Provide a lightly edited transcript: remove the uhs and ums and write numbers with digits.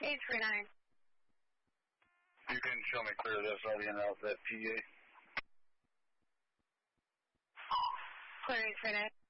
839. You can show me clear this Alien Alpha PA. Clear 839.